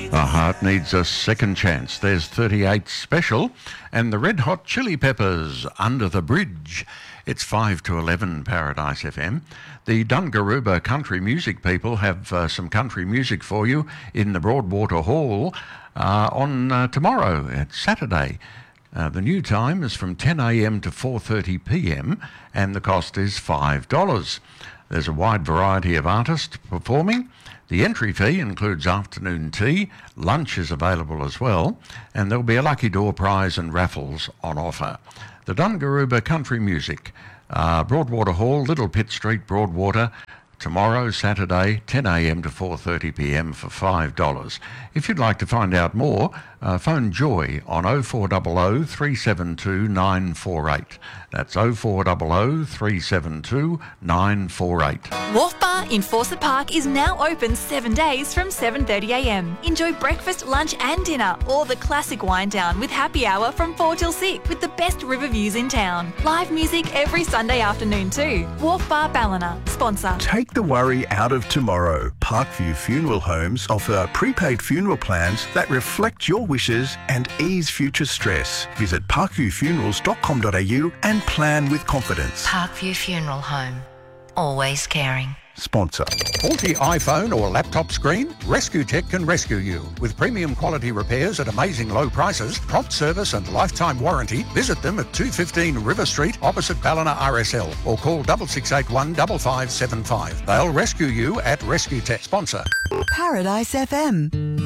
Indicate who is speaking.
Speaker 1: A heart needs a second chance. There's 38 Special and the Red Hot Chili Peppers, Under the Bridge. It's 5 to 11 Paradise FM. The Dungaruba Country Music people have some country music for you in the Broadwater Hall on tomorrow. It's Saturday. The new time is from 10 a.m. to 4:30 p.m. and the cost is $5. There's a wide variety of artists performing. The entry fee includes afternoon tea, lunch is available as well, and there'll be a lucky door prize and raffles on offer. The Dungaruba Country Music, Broadwater Hall, Little Pitt Street, Broadwater, tomorrow, Saturday, 10 a.m. to 4:30 p.m. for $5. If you'd like to find out more, phone Joy on 0400 372 948. That's 0400 372 948.
Speaker 2: Wharf Bar in Fawcett Park is now open 7 days from 7:30 a.m. Enjoy breakfast, lunch and dinner, or the classic wind down with happy hour from 4 till 6 with the best river views in town. Live music every Sunday afternoon too. Wharf Bar Ballina, sponsor.
Speaker 3: Take the worry out of tomorrow. Parkview Funeral Homes offer prepaid funeral plans that reflect your wishes and ease future stress. Visit parkviewfunerals.com.au and plan with confidence.
Speaker 4: Parkview Funeral Home. Always caring.
Speaker 3: Sponsor.
Speaker 1: Faulty iPhone or laptop screen? Rescue Tech can rescue you. With premium quality repairs at amazing low prices, prompt service and lifetime warranty, visit them at 215 River Street opposite Ballina RSL or call 6681 5575. They'll rescue you at Rescue Tech. Sponsor.
Speaker 5: Paradise FM.